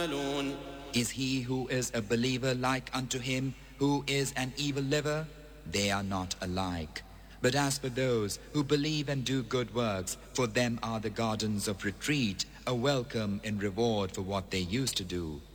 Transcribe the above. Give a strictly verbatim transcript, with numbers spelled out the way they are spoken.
Is he who is a believer like unto him who is an evil liver? They are not alike. But as for those who believe and do good works, for them are the gardens of retreat, a welcome in reward for what they used to do.